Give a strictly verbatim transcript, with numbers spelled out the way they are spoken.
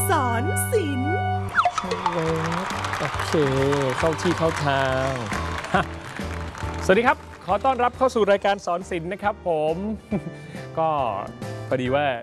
สอนศิลป์โอเคเข้าที่เข้าทาง สวัสดีครับขอต้อนรับเข้าสู่รายการสอนศิลป์นะครับผม ก็พอดีว่า